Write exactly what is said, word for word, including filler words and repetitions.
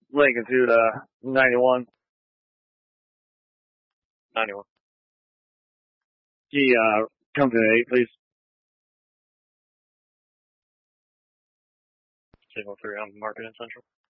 Lincoln to uh, ninety-one. ninety-one. He uh, comes in at eight, please. Signal three on Market and Central.